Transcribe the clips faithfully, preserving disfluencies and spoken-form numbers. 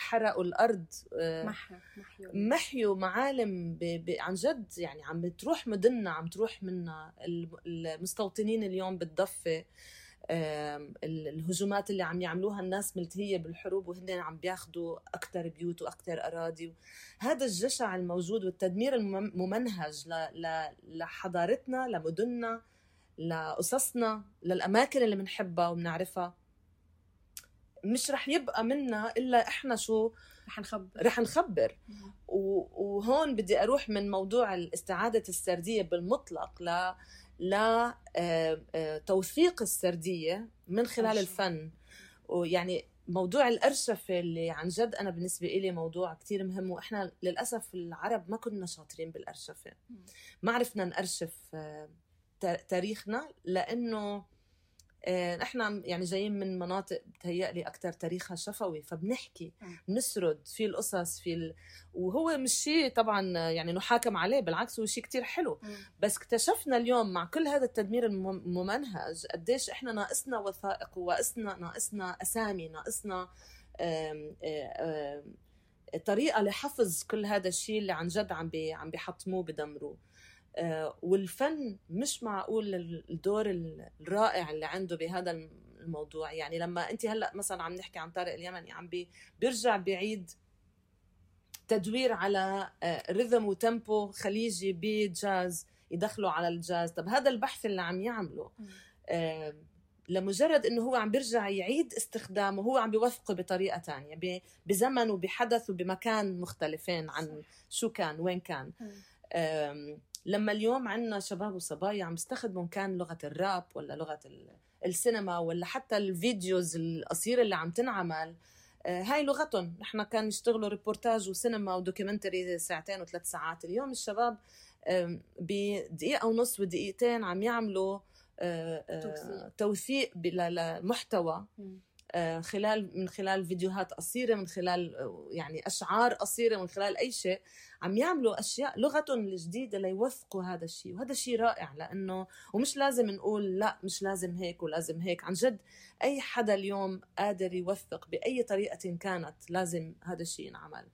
حرقوا الأرض، محيوا محيوا معالم ب... ب... عن جد يعني عم بتروح مدننا، عم تروح منا المستوطنين اليوم بالضفة. الهجومات اللي عم يعملوها الناس ملتهية بالحروب وهن عم بياخدوا أكتر بيوت وأكتر أراضي. هذا الجشع الموجود والتدمير الممنهج ل... ل... لحضارتنا، لمدننا، لقصصنا، للأماكن اللي بنحبها وبنعرفها، مش رح يبقى منا إلا إحنا شو رح نخبر رح نخبر. وهون بدي أروح من موضوع الاستعادة السردية بالمطلق ل لا توثيق السردية من خلال الفن. ويعني موضوع الأرشفة اللي عن جد أنا بالنسبة إلي موضوع كتير مهم، وإحنا للأسف العرب ما كنا شاطرين بالأرشفة، ما عرفنا نأرشف تاريخنا، لأنه احنا يعني جايين من مناطق بتهيألي اكثر تاريخها شفوي، فبنحكي بنسرد في القصص في ال... وهو مش شيء طبعا يعني نحاكم عليه، بالعكس هو شيء كتير حلو. بس اكتشفنا اليوم مع كل هذا التدمير الممنهج قديش احنا ناقصنا وثائق، وناقصنا ناقصنا اسامي، ناقصنا آم آم طريقه لحفظ كل هذا الشيء اللي عن جد عم بي عم بيحطموه بدمروه. والفن مش معقول الدور الرائع اللي عنده بهذا الموضوع. يعني لما انت هلأ مثلا عم نحكي عن طارق اليمني، عم بي بيرجع بيعيد تدوير على ريذم وتيمبو خليجي بجاز، يدخلوا على الجاز. طب هذا البحث اللي عم يعمله لمجرد انه هو عم بيرجع يعيد استخدامه، هو عم بيوثقه بطريقة تانية، بزمن وبحدث وبمكان مختلفين عن شو كان وين كان. لما اليوم عنا شباب وصبايا عم يستخدموا كان لغة الراب ولا لغة السينما ولا حتى الفيديوز القصيرة اللي عم تنعمل، هاي لغتهم. نحن كان يشتغلوا ريبورتاج وسينما ودوكيومنتري ساعتين وثلاث ساعات. اليوم الشباب بدقيقة ونص ودقيقتين عم يعملوا توثيق للمحتوى خلال من خلال فيديوهات قصيرة، من خلال يعني أشعار قصيرة، من خلال أي شيء. عم يعملوا أشياء لغتهم الجديدة ليوثقوا هذا الشيء، وهذا شيء رائع. لأنه ومش لازم نقول لا مش لازم هيك ولازم هيك، عن جد أي حدا اليوم قادر يوثق بأي طريقة كانت، لازم هذا الشيء ينعمل.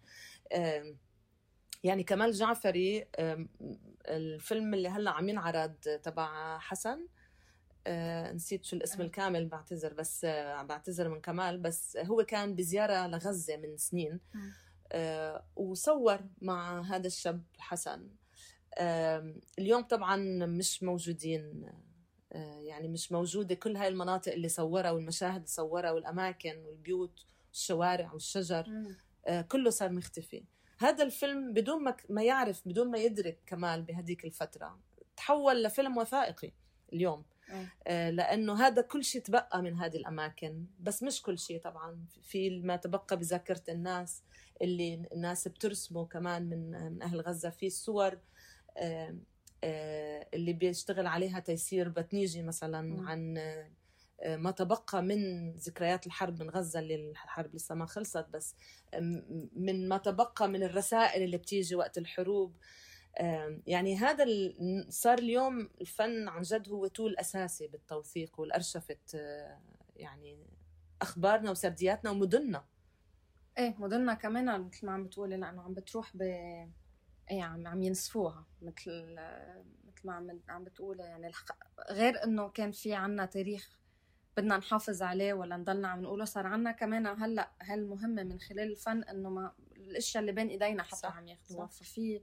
يعني كمال جعفري الفيلم اللي هلأ عم ينعرض تبع حسن، آه، نسيت شو الاسم الكامل، بعتذر، بس آه، بعتذر من كمال، بس هو كان بزيارة لغزة من سنين آه، وصور مع هذا الشاب حسن. آه، اليوم طبعا مش موجودين، آه، يعني مش موجودة كل هاي المناطق اللي صورها والمشاهد اللي صورها والأماكن والبيوت والشوارع والشجر، آه، كله صار مختفي. هذا الفيلم بدون ما ما يعرف، بدون ما يدرك كمال بهديك الفترة، تحول لفيلم وثائقي اليوم. آه لأنه هذا كل شيء تبقى من هذه الأماكن، بس مش كل شيء طبعا، في ما تبقى بذاكرة الناس اللي الناس بترسمه كمان من من أهل غزة. في الصور آه آه اللي بيشتغل عليها تيسير بتنيجي مثلا م. عن آه ما تبقى من ذكريات الحرب من غزة، اللي الحرب لسه ما خلصت، بس من ما تبقى من الرسائل اللي بتيجي وقت الحروب. يعني هذا صار اليوم الفن عن جد هو طول أساسي بالتوثيق والأرشفة يعني أخبارنا وسردياتنا ومدننا. إيه مدننا كمان مثل ما عم بتقولي، لأنه عم بتروح ب إيه عم عم ينسفوها مثل مثل ما عم عم بتقولي. يعني الخ... غير إنه كان في عنا تاريخ بدنا نحافظ عليه ولا نضلنا عم نقوله، صار عنا كمان هلا هالمهمة من خلال الفن إنه ما الأشياء اللي بين إيدينا حتى صح. عم ياخدوها. ففي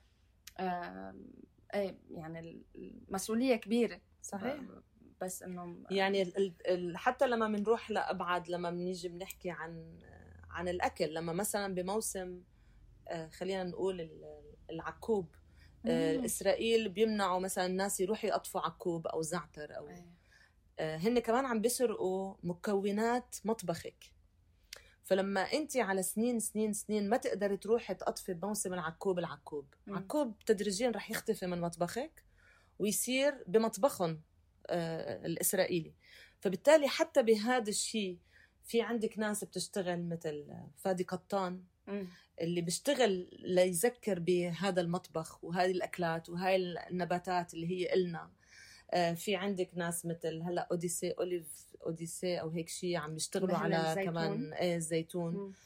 آه ايه يعني المسؤولية كبيرة صحيح. بس انه يعني ال ال حتى لما بنروح لأبعد، لما بنيجي بنحكي عن عن الأكل، لما مثلا بموسم آه خلينا نقول العكوب، آه إسرائيل بيمنعوا مثلا الناس يروحوا يقطفوا عكوب أو زعتر أو آه هن كمان عم بيسرقوا مكونات مطبخك. فلما انت على سنين سنين سنين ما تقدر تروحي تقطفي بموسم العكوب العكوب م. عكوب تدريجيا رح يختفي من مطبخك ويصير بمطبخهم آه الإسرائيلي. فبالتالي حتى بهذا الشيء في عندك ناس بتشتغل مثل فادي قطان م. اللي بيشتغل ليذكر بهذا المطبخ وهذه الأكلات وهاي النباتات اللي هي إلنا. آه في عندك ناس مثل هلا اوديسي اوليف اوديسي او هيك شيء عم يشتغلوا على كمان ايه الزيتون.